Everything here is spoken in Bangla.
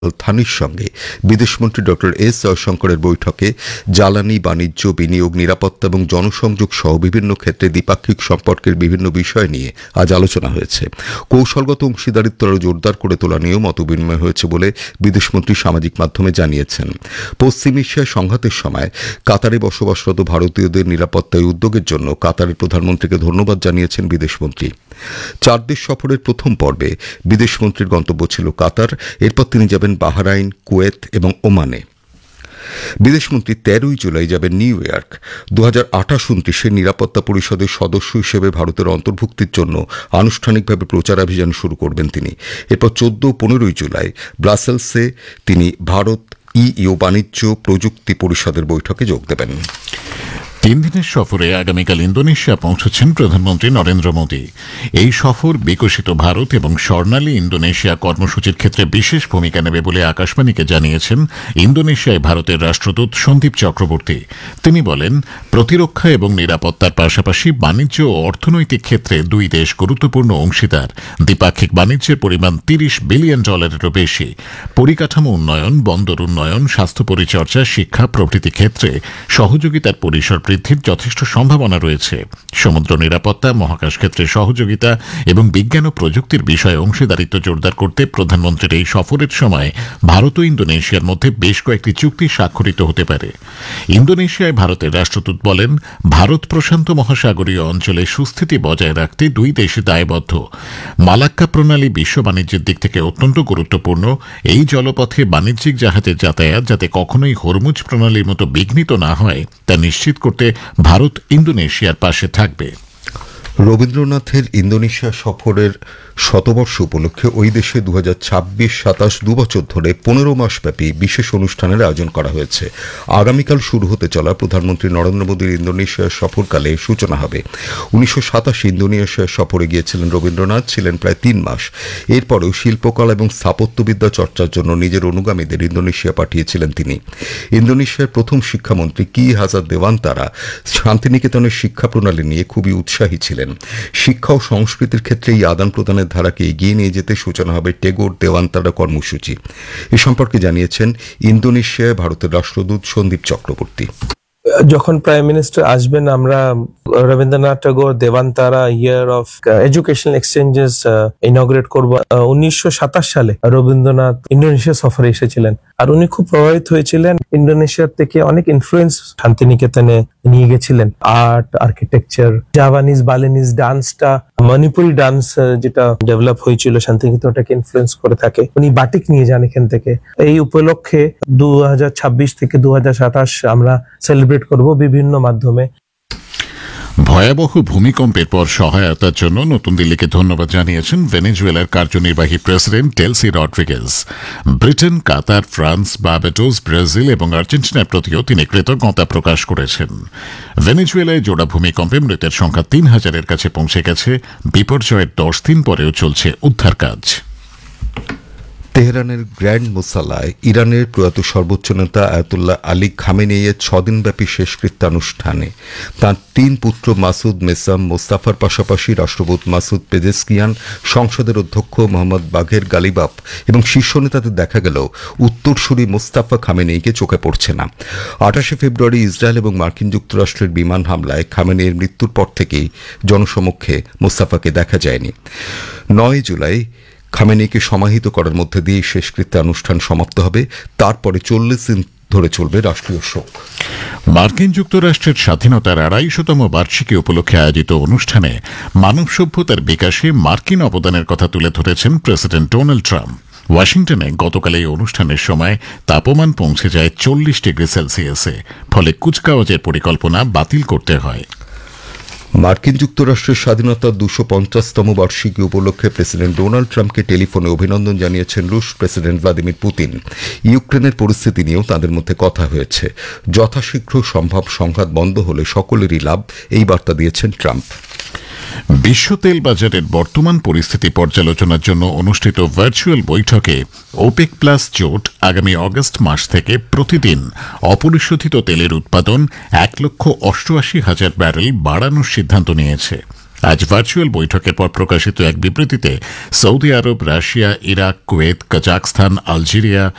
থানির সঙ্গে বিদেশমন্ত্রী ড এস জয়শঙ্করের বৈঠকে জ্বালানি, বাণিজ্য, বিনিয়োগ, নিরাপত্তা এবং জনসংযোগ সহ বিভিন্ন ক্ষেত্রে দ্বিপাক্ষিক সম্পর্কের বিভিন্ন বিষয় নিয়ে আজ আলোচনা হয়েছে। কৌশলগত অংশীদারিত্ব আরও জোরদার করে তোলা নিয়েও মতবিনিময় হয়েছে বলে বিদেশমন্ত্রী সামাজিক মাধ্যমে জানিয়েছেন। পশ্চিম এশিয়ায় সংঘাতের সময় কাতারে বসবাসরত ভারতীয়দের নিরাপত্তায় উদ্যোগের জন্য কাতারের প্রধানমন্ত্রীকে ধন্যবাদ জানিয়েছেন বিদেশমন্ত্রী। 4 দেশ সফরের প্রথম পর্বে বিদেশমন্ত্রীর গন্তব্য ছিল কাতার। এরপর তিনি যাবেন বাহরাইন, কুয়েত এবং ওমানে। বিদেশমন্ত্রী 13 জুলাই যাবেন নিউ ইয়র্ক। 2028-29 নিরাপত্তা পরিষদের সদস্য হিসেবে ভারতের অন্তর্ভুক্তির জন্য আনুষ্ঠানিকভাবে প্রচারাভিযান শুরু করবেন তিনি। এরপর 14-15 জুলাই ব্রাসেলসে তিনি ভারত ইইউ বাণিজ্য প্রযুক্তি পরিষদের বৈঠকে যোগ দেবেন। 3 দিনের সফরে আগামীকাল ইন্দোনেশিয়া পৌঁছচ্ছেন প্রধানমন্ত্রী নরেন্দ্র মোদী। এই সফর বিকশিত ভারত এবং স্বর্ণালী ইন্দোনেশিয়া কর্মসূচির ক্ষেত্রে বিশেষ ভূমিকা নেবে বলে আকাশবাণীকে জানিয়েছেন ইন্দোনেশিয়ায় ভারতের রাষ্ট্রদূত সন্দীপ চক্রবর্তী। তিনি বলেন, প্রতিরক্ষা এবং নিরাপত্তার পাশাপাশি বাণিজ্য ও অর্থনৈতিক ক্ষেত্রে দুই দেশ গুরুত্বপূর্ণ অংশীদার। দ্বিপাক্ষিক বাণিজ্যের পরিমাণ $30 বিলিয়ন বেশি। পরিকাঠামো উন্নয়ন, বন্দর উন্নয়ন, স্বাস্থ্য পরিচর্যা, শিক্ষা প্রভৃতি ক্ষেত্রে সহযোগিতার পরিসর বৃদ্ধির যথেষ্ট সম্ভাবনা রয়েছে। সমুদ্র নিরাপত্তা, মহাকাশ ক্ষেত্রে সহযোগিতা এবং বিজ্ঞান ও প্রযুক্তির বিষয়ে অংশীদারিত্ব জোরদার করতে প্রধানমন্ত্রীর এই সফরের সময় ভারত ও ইন্দোনেশিয়ার মধ্যে বেশ কয়েকটি চুক্তি স্বাক্ষরিত হতে পারে। ইন্দোনেশিয়ায় ভারতের রাষ্ট্রদূত বলেন, ভারত প্রশান্ত মহাসাগরীয় অঞ্চলে সুস্থিতি বজায় রাখতে দুই দেশ দায়বদ্ধ। মালাক্কা প্রণালী বিশ্ব বাণিজ্যের দিক থেকে অত্যন্ত গুরুত্বপূর্ণ। এই জলপথে বাণিজ্যিক জাহাজের যাতায়াত যাতে কখনোই হরমুজ প্রণালীর মতো বিঘ্নিত না হয় তা নিশ্চিত করতে ভারত ইন্দোনেশিয়ার পাশে থাকবে। রবীন্দ্রনাথের ইন্দোনেশিয়া সফরের শতবর্ষ উপলক্ষে ওই দেশে 2026-27 দুবছর ধরে 15 মাসব্যাপী বিশেষ অনুষ্ঠানের আয়োজন করা হয়েছে। আগামীকাল শুরু হতে চলা প্রধানমন্ত্রী নরেন্দ্র মোদীর ইন্দোনেশিয়া সফরকালে সূচনা হবে। 1987 ইন্দোনেশিয়া সফরে গিয়েছিলেন রবীন্দ্রনাথ, ছিলেন প্রায় 3 মাস। এরপরেও শিল্পকলা এবং স্থাপত্যবিদ্যা চর্চার জন্য নিজের অনুগামীদের ইন্দোনেশিয়া পাঠিয়েছিলেন তিনি। ইন্দোনেশিয়ার প্রথম শিক্ষামন্ত্রী কি হাজার দেওয়ান্তারা শান্তিনিকেতনের শিক্ষা প্রণালী নিয়ে খুবই উৎসাহী ছিলেন। শিক্ষা ও সংস্কৃতির ক্ষেত্রে এই আদান প্রদানের ধারাকে এগিয়ে নিয়ে যেতে সূচনা হবে টেগোর দেওয়ান্তারা কর্মসূচি। এ সম্পর্কে জানিয়েছেন ইন্দোনেশিয়ায় ভারতের রাষ্ট্রদূত সন্দীপ চক্রবর্তী। যখন প্রাইম মিনিস্টার আসবেন, আমরা রবীন্দ্রনাথ ঠাকুর দেওয়ান্তারা ইয়ার অফ এডুকেশনাল এক্সচেঞ্জেস ইনগ্রেট করব। 1927 সালে রবীন্দ্রনাথ ইন্দোনেশিয়া সফরে এসেছিলেন, আর উনি খুব প্রভাবিত হয়েছিলেন। ইন্দোনেশিয়ার থেকে অনেক ইনফ্লুয়েন্স শান্তিনিকেতনে নিয়ে গেছিলেন। Art, architecture, Japanese, Balinese ডান্সটা, Manipuri dance যেটা ডেভেলপ হয়েছিল শান্তিনিকেতনটাকে ইনফ্লুয়েন্স করে থাকে। উনি বাটিক নিয়ে যান এখান থেকে। এই উপলক্ষে 2026 থেকে 2027 আমরা সেলিব্রেট করব বিভিন্ন মাধ্যমে। ভয়াবহ ভূমিকম্পের পর সহায়তার জন্য নতুন দিল্লিকে ধন্যবাদ জানিয়েছেন ভেনেজুয়েলার কার্যনির্বাহী প্রেসিডেন্ট ডেলসি রড্রিগেজ। ব্রিটেন, কাতার, ফ্রান্স, বার্বাডোস, ব্রাজিল এবং আর্জেন্টিনার প্রতিও তিনি কৃতজ্ঞতা প্রকাশ করেছেন। ভেনেজুয়েলায় জোড়া ভূমিকম্পে মৃতের সংখ্যা 3000-এর কাছে পৌঁছে গেছে। বিপর্যয়ের 10 দিন পরেও চলছে উদ্ধার কাজ। তেহরানের গ্র্যান্ড মুসালায় ইরানের প্রয়াত সর্বোচ্চ নেতা আয়াতুল্লাহ আলী খামেনেইয়ের 6 দিনব্যাপী শেষকৃত্যানুষ্ঠানে তাঁর 3 পুত্র মাসুদ, মেসাম, মোস্তাফার পাশাপাশি রাষ্ট্রদূত মাসুদ পেজেস্কিয়ান, সংসদের অধ্যক্ষ মোহাম্মদ বাঘের গালিবাফ এবং শীর্ষ নেতাদের দেখা গেলেও উত্তরসূরি মোস্তাফা খামেনেইকে চোখে পড়ছে না। 28 ফেব্রুয়ারি ইসরায়েল এবং মার্কিন যুক্তরাষ্ট্রের বিমান হামলায় খামেনেইয়ের মৃত্যুর পর থেকেই জনসমক্ষে মোস্তাফাকে দেখা যায়নি। 9 জুলাই খামেনেইকে সমাহিত করার মধ্যে দিয়ে শেষকৃত্যানুষ্ঠান সমাপ্ত হবে। তারপরে 40 দিন ধরে চলবে রাষ্ট্রীয় শোক। মার্কিন যুক্তরাষ্ট্রের স্বাধীনতার 250তম বার্ষিকী উপলক্ষে আয়োজিত অনুষ্ঠানে মানব সভ্যতার বিকাশে মার্কিন অবদানের কথা তুলে ধরেছেন প্রেসিডেন্ট ডোনাল্ড ট্রাম্প। ওয়াশিংটনে গতকাল এই অনুষ্ঠানের সময় তাপমান পৌঁছে যায় 40 ডিগ্রি সেলসিয়াসে। ফলে কুচকাওয়াজের পরিকল্পনা বাতিল করতে হয়। মার্কিন যুক্তরাষ্ট্রের স্বাধীনতার 250তম বার্ষিকী উপলক্ষে প্রেসিডেন্ট ডোনাল্ড ট্রাম্পকে টেলিফোনে অভিনন্দন জানিয়েছেন রুশ প্রেসিডেন্ট ভ্লাদিমির পুতিন। ইউক্রেনের পরিস্থিতি নিয়েও তাদের মধ্যে কথা হয়েছে। যথাশীঘ্র সম্ভব সংঘাত বন্ধ হলে সকলেরই লাভ, এই বার্তা দিয়েছেন ট্রাম্প। বিশ্ব তেল বাজারের বর্তমান পরিস্থিতি পর্যালোচনার জন্য অনুষ্ঠিত ভার্চুয়াল বৈঠকে ওপেক প্লাস জোট আগামী অগস্ট মাস থেকে প্রতিদিন অপরিশোধিত তেলের উৎপাদন 1,88,000 ব্যারেল বাড়ানোর সিদ্ধান্ত নিয়েছে। আজ ভার্চুয়াল বৈঠকের পর প্রকাশিত এক বিবৃতিতে সৌদি আরব, Russia, Iraq, Kuwait, Kazakhstan, Algeria,